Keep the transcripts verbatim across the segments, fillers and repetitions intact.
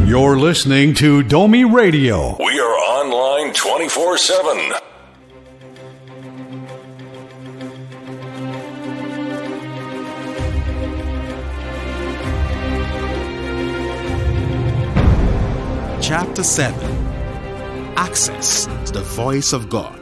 You're listening to Domi Radio. We are online twenty-four seven. Chapter seven. Access to the voice of God.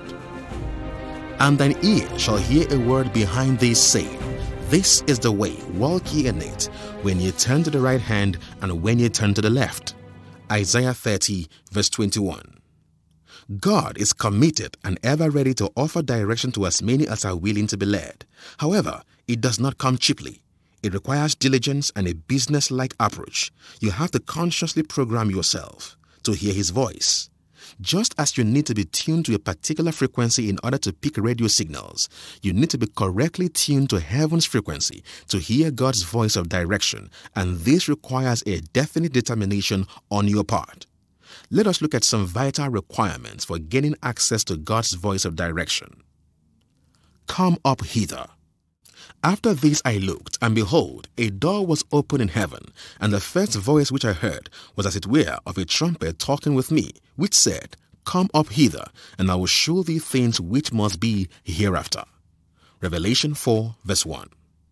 And thine ear shall hear a word behind thee saying, This is the way, walk ye in it, when ye turn to the right hand and when ye turn to the left. Isaiah thirty, verse twenty-one. God is committed and ever ready to offer direction to as many as are willing to be led. However, it does not come cheaply. It requires diligence and a business-like approach. You have to consciously program yourself to hear His voice. Just as you need to be tuned to a particular frequency in order to pick radio signals, you need to be correctly tuned to heaven's frequency to hear God's voice of direction, and this requires a definite determination on your part. Let us look at some vital requirements for gaining access to God's voice of direction. Come up hither. After this I looked, and behold, a door was opened in heaven, and the first voice which I heard was as it were of a trumpet talking with me, which said, Come up hither, and I will show thee things which must be hereafter. Revelation four, verse one.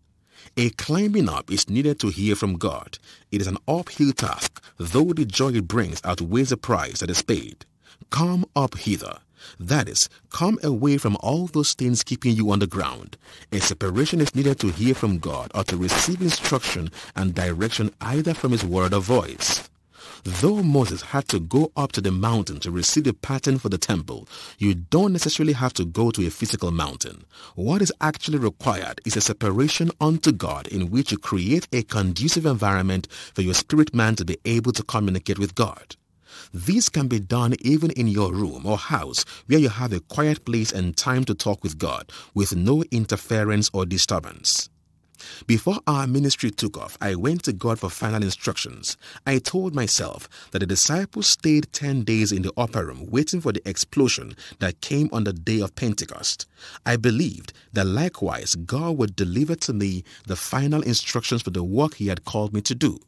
A climbing up is needed to hear from God. It is an uphill task, though the joy it brings outweighs the price that is paid. Come up hither. That is, come away from all those things keeping you on the ground. A separation is needed to hear from God or to receive instruction and direction either from His word or voice. Though Moses had to go up to the mountain to receive the pattern for the temple, you don't necessarily have to go to a physical mountain. What is actually required is a separation unto God in which you create a conducive environment for your spirit man to be able to communicate with God. This can be done even in your room or house where you have a quiet place and time to talk with God with no interference or disturbance. Before our ministry took off, I went to God for final instructions. I told myself that the disciples stayed ten days in the upper room waiting for the explosion that came on the day of Pentecost. I believed that likewise God would deliver to me the final instructions for the work He had called me to do.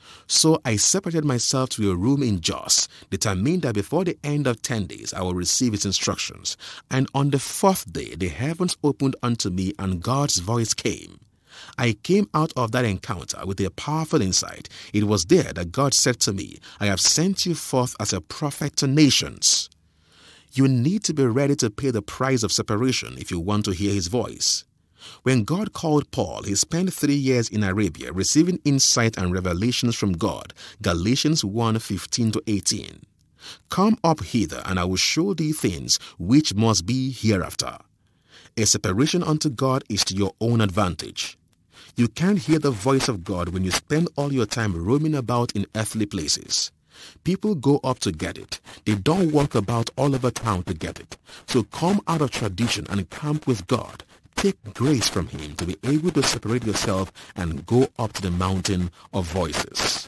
So I separated myself to a room in Jos, determined that before the end of ten days I will receive His instructions. And on the fourth day the heavens opened unto me and God's voice came. I came out of that encounter with a powerful insight. It was there that God said to me, I have sent you forth as a prophet to nations. You need to be ready to pay the price of separation if you want to hear His voice. When God called Paul, he spent three years in Arabia receiving insight and revelations from God. Galatians one, fifteen to eighteen. Come up hither, and I will show thee things which must be hereafter. A separation unto God is to your own advantage. You can't hear the voice of God when you spend all your time roaming about in earthly places. People go up to get it. They don't walk about all over town to get it. So come out of tradition and camp with God. Take grace from Him to be able to separate yourself and go up to the mountain of voices.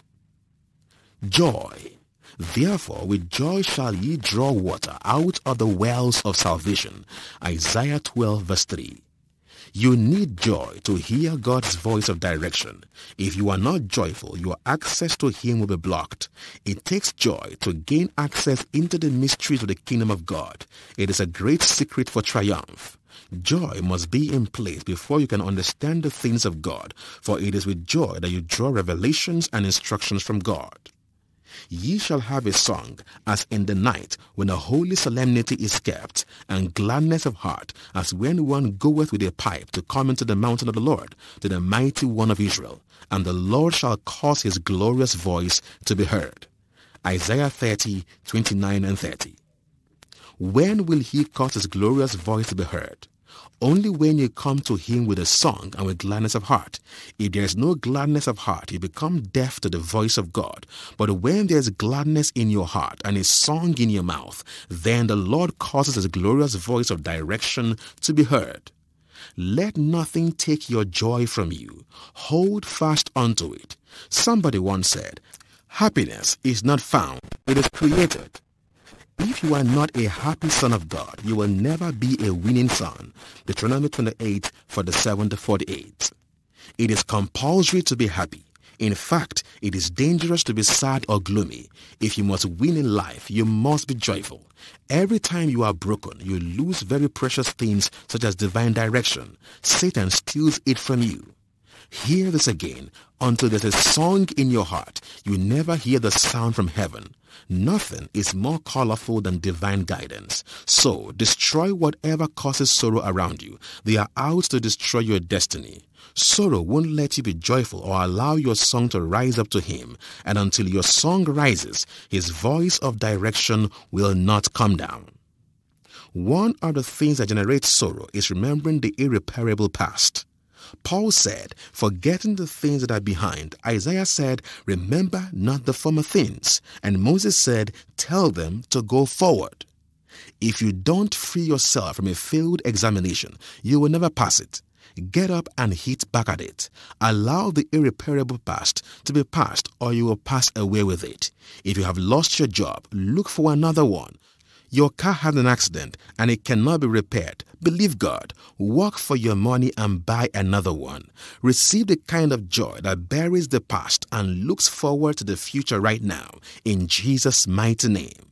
Joy. Therefore with joy shall ye draw water out of the wells of salvation. Isaiah twelve, verse three. You need joy to hear God's voice of direction. If you are not joyful, your access to Him will be blocked. It takes joy to gain access into the mysteries of the kingdom of God. It is a great secret for triumph. Joy must be in place before you can understand the things of God, for it is with joy that you draw revelations and instructions from God. Ye shall have a song as in the night when a holy solemnity is kept, and gladness of heart as when one goeth with a pipe to come into the mountain of the Lord, to the mighty one of Israel, and the Lord shall cause His glorious voice to be heard. Isaiah thirty, twenty-nine and thirty. When will He cause His glorious voice to be heard? Only when you come to Him with a song and with gladness of heart. If there is no gladness of heart, you become deaf to the voice of God. But when there is gladness in your heart and a song in your mouth, then the Lord causes His glorious voice of direction to be heard. Let nothing take your joy from you. Hold fast unto it. Somebody once said, happiness is not found, it is created. If you are not a happy son of God, you will never be a winning son. Deuteronomy twenty-eight, forty-seven to forty-eight. It is compulsory to be happy. In fact, it is dangerous to be sad or gloomy. If you must win in life, you must be joyful. Every time you are broken, you lose very precious things such as divine direction. Satan steals it from you. Hear this again. Until there's a song in your heart, you never hear the sound from heaven. Nothing is more colorful than divine guidance. So, destroy whatever causes sorrow around you. They are out to destroy your destiny. Sorrow won't let you be joyful or allow your song to rise up to him. And until your song rises, his voice of direction will not come down. One of the things that generates sorrow is remembering the irreparable past. Paul said, forgetting the things that are behind. Isaiah said, remember not the former things. And Moses said, tell them to go forward. If you don't free yourself from a failed examination, you will never pass it. Get up and hit back at it. Allow the irreparable past to be past, or you will pass away with it. If you have lost your job, look for another one. Your car had an accident and it cannot be repaired. Believe God. Work for your money and buy another one. Receive the kind of joy that buries the past and looks forward to the future right now. In Jesus' mighty name.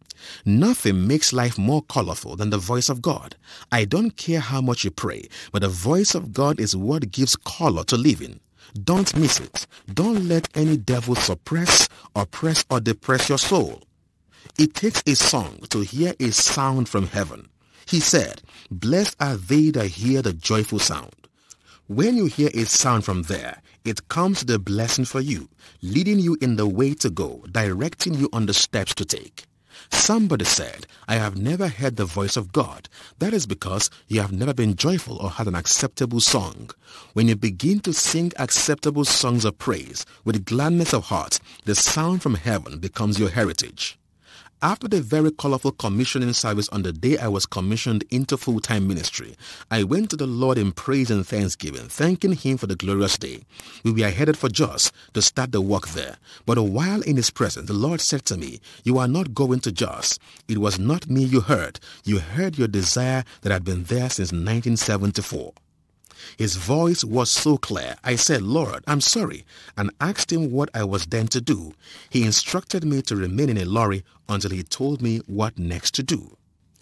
Nothing makes life more colorful than the voice of God. I don't care how much you pray, but the voice of God is what gives color to living. Don't miss it. Don't let any devil suppress, oppress, or depress your soul. It takes a song to hear a sound from heaven. He said, blessed are they that hear the joyful sound. When you hear a sound from there, it comes the blessing for you, leading you in the way to go, directing you on the steps to take. Somebody said, I have never heard the voice of God. That is because you have never been joyful or had an acceptable song. When you begin to sing acceptable songs of praise with gladness of heart, the sound from heaven becomes your heritage. After the very colorful commissioning service on the day I was commissioned into full-time ministry, I went to the Lord in praise and thanksgiving, thanking him for the glorious day. We were headed for Jos to start the work there. But while in his presence, the Lord said to me, you are not going to Jos. It was not me you heard. You heard your desire that had been there since nineteen seventy-four. His voice was so clear. I said, Lord, I'm sorry, and asked him what I was then to do. He instructed me to remain in a lorry until he told me what next to do.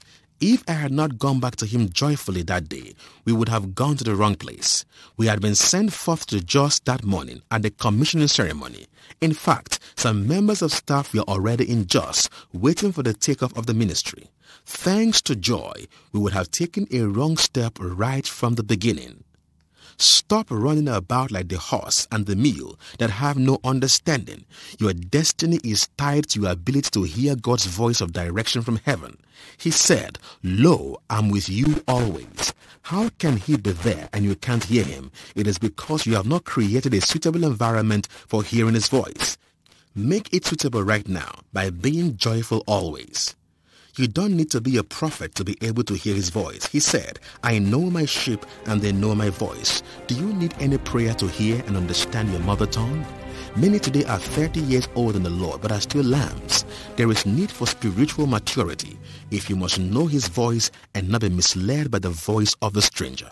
If I had not gone back to him joyfully that day, we would have gone to the wrong place. We had been sent forth to Jos that morning at the commissioning ceremony. In fact, some members of staff were already in Jos, waiting for the takeoff of the ministry. Thanks to joy, we would have taken a wrong step right from the beginning. Stop running about like the horse and the mule that have no understanding. Your destiny is tied to your ability to hear God's voice of direction from heaven. He said, Lo, I'm with you always. How can he be there and you can't hear him? It is because you have not created a suitable environment for hearing his voice. Make it suitable right now by being joyful always. You don't need to be a prophet to be able to hear his voice. He said, I know my sheep and they know my voice. Do you need any prayer to hear and understand your mother tongue? Many today are thirty years old in the Lord but are still lambs. There is need for spiritual maturity if you must know his voice and not be misled by the voice of the stranger.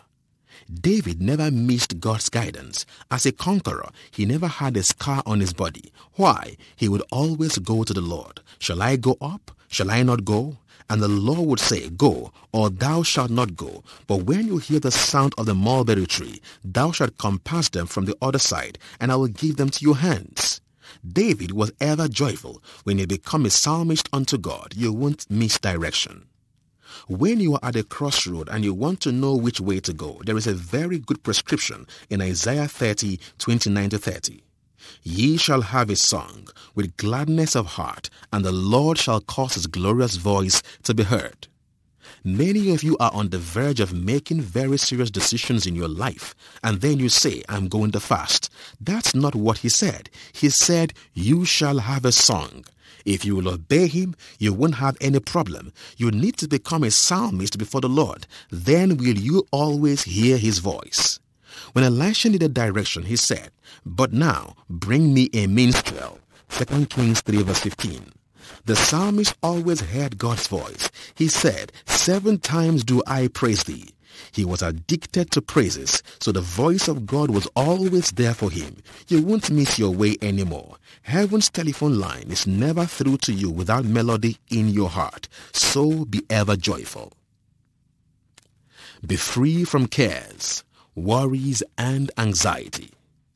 David never missed God's guidance. As a conqueror, he never had a scar on his body. Why? He would always go to the Lord. Shall I go up? Shall I not go? And the Lord would say, Go, or thou shalt not go. But when you hear the sound of the mulberry tree, thou shalt compass them from the other side, and I will give them to your hands. David was ever joyful. When you become a psalmist unto God, you won't miss direction. When you are at a crossroad and you want to know which way to go, there is a very good prescription in Isaiah thirty, twenty-nine to thirty. Ye shall have a song with gladness of heart, and the Lord shall cause his glorious voice to be heard. Many of you are on the verge of making very serious decisions in your life, and then you say, I'm going to fast. That's not what he said. He said, you shall have a song. If you will obey him, you won't have any problem. You need to become a psalmist before the Lord. Then will you always hear his voice. When Elisha needed direction, he said, But now bring me a minstrel. Second Kings three verse fifteen. The psalmist always heard God's voice. He said, Seven times do I praise thee. He was addicted to praises, so the voice of God was always there for him. You won't miss your way anymore. Heaven's telephone line is never through to you without melody in your heart. So be ever joyful. Be free from cares, worries, and anxiety.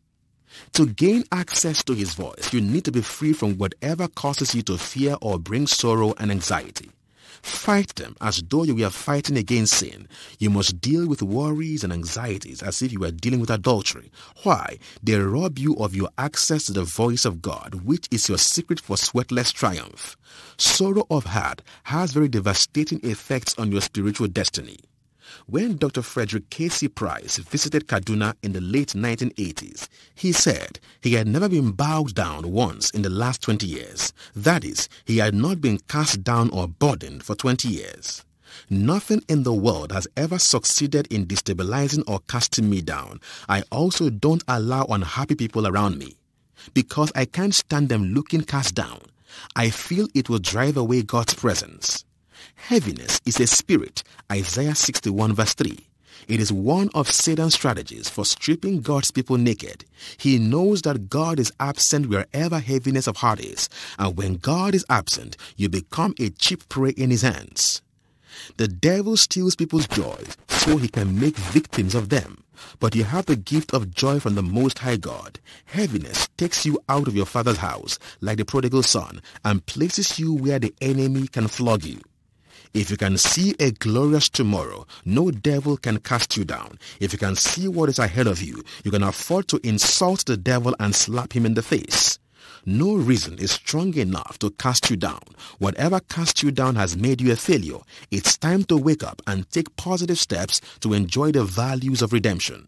To gain access to his voice, you need to be free from whatever causes you to fear or bring sorrow and anxiety. Fight them as though you were fighting against sin. You must deal with worries and anxieties as if you were dealing with adultery. Why? They rob you of your access to the voice of God, which is your secret for sweatless triumph. Sorrow of heart has very devastating effects on your spiritual destiny. When Doctor Frederick Casey Price visited Kaduna in the late nineteen eighties, he said he had never been bowed down once in the last twenty years. That is, he had not been cast down or burdened for twenty years. Nothing in the world has ever succeeded in destabilizing or casting me down. I also don't allow unhappy people around me, because I can't stand them looking cast down. I feel it will drive away God's presence. Heaviness is a spirit, Isaiah sixty-one verse three. It is one of Satan's strategies for stripping God's people naked. He knows that God is absent wherever heaviness of heart is, and when God is absent, you become a cheap prey in his hands. The devil steals people's joy so he can make victims of them. But you have the gift of joy from the Most High God. Heaviness takes you out of your father's house like the prodigal son and places you where the enemy can flog you. If you can see a glorious tomorrow, no devil can cast you down. If you can see what is ahead of you, you can afford to insult the devil and slap him in the face. No reason is strong enough to cast you down. Whatever cast you down has made you a failure. It's time to wake up and take positive steps to enjoy the values of redemption.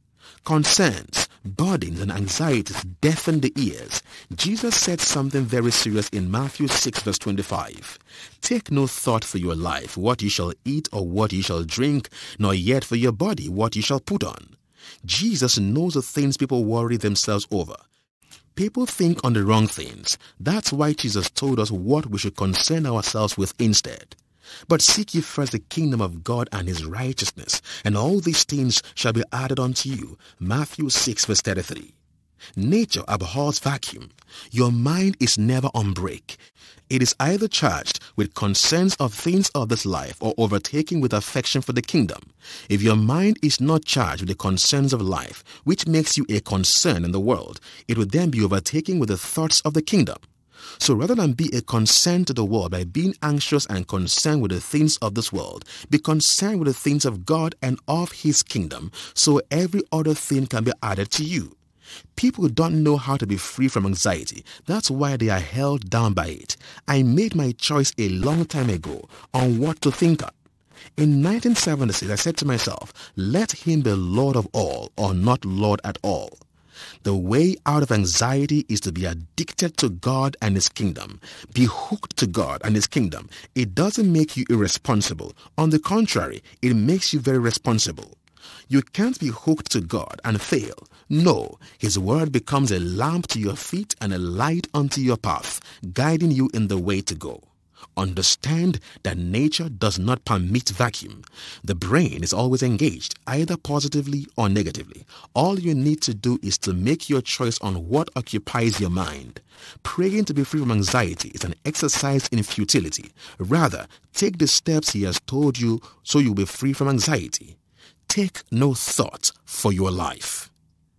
Concerns, burdens, and anxieties deafen the ears. Jesus said something very serious in Matthew six verse twenty-five. Take no thought for your life, what you shall eat or what you shall drink, nor yet for your body, what you shall put on. Jesus knows the things people worry themselves over. People think on the wrong things. That's why Jesus told us what we should concern ourselves with instead. But seek ye first the kingdom of God and his righteousness, and all these things shall be added unto you. Matthew six verse thirty-three. Nature abhors vacuum. Your mind is never on break. It is either charged with concerns of things of this life or overtaken with affection for the kingdom. If your mind is not charged with the concerns of life, which makes you a concern in the world, it will then be overtaken with the thoughts of the kingdom. So rather than be a concern to the world by being anxious and concerned with the things of this world, be concerned with the things of God and of his kingdom, so every other thing can be added to you. People don't know how to be free from anxiety. That's why they are held down by it. I made my choice a long time ago on what to think of. In nineteen seventy-six, I said to myself, let him be Lord of all or not Lord at all. The way out of anxiety is to be addicted to God and his kingdom. Be hooked to God and his kingdom. It doesn't make you irresponsible. On the contrary, it makes you very responsible. You can't be hooked to God and fail. No, his word becomes a lamp to your feet and a light unto your path, guiding you in the way to go. Understand that nature does not permit vacuum. The brain is always engaged, either positively or negatively. All you need to do is to make your choice on what occupies your mind. Praying to be free from anxiety is an exercise in futility. Rather, take the steps he has told you so you'll be free from anxiety. Take no thought for your life.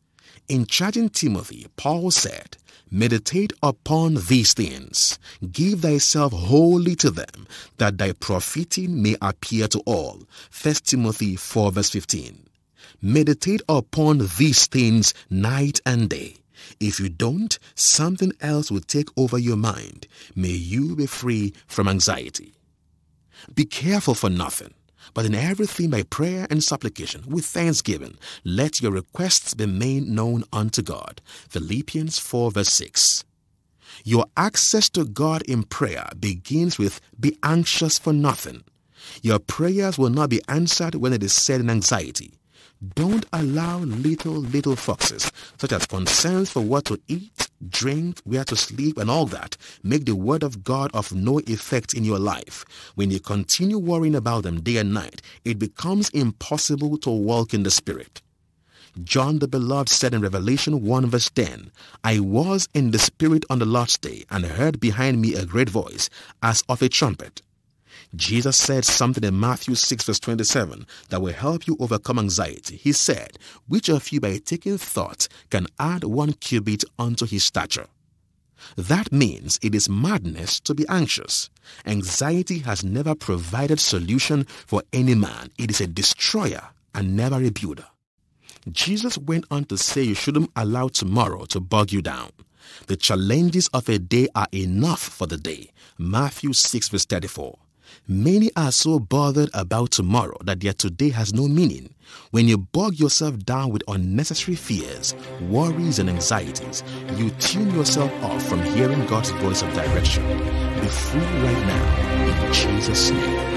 In charging Timothy, Paul said, meditate upon these things. Give thyself wholly to them, that thy profiting may appear to all. First Timothy four verse fifteen. Meditate upon these things night and day. If you don't, something else will take over your mind. May you be free from anxiety. Be careful for nothing, but in everything by prayer and supplication with thanksgiving, let your requests be made known unto God. Philippians four verse six. Your access to God in prayer begins with be anxious for nothing. Your prayers will not be answered when it is said in anxiety. Don't allow little, little foxes, such as concerns for what to eat, drink, where to sleep, and all that, make the word of God of no effect in your life. When you continue worrying about them day and night, it becomes impossible to walk in the Spirit. John the Beloved said in Revelation one verse ten, I was in the Spirit on the Lord's day, and heard behind me a great voice, as of a trumpet. Jesus said something in Matthew six verse twenty-seven that will help you overcome anxiety. He said, which of you by taking thought can add one cubit unto his stature? That means it is madness to be anxious. Anxiety has never provided solution for any man. It is a destroyer and never a builder. Jesus went on to say you shouldn't allow tomorrow to bog you down. The challenges of a day are enough for the day. Matthew six verse thirty-four. Many are so bothered about tomorrow that their today has no meaning. When you bog yourself down with unnecessary fears, worries, and anxieties, you tune yourself off from hearing God's voice of direction. Be free right now in Jesus' name.